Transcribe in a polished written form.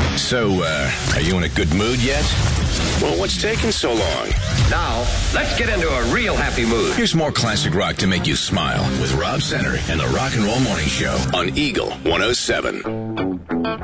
So, are you in a good mood yet? Well, what's taking so long? Now, let's get into a real happy mood. Here's more classic rock to make you smile with Rob Center and the Rock and Roll Morning Show on Eagle 107.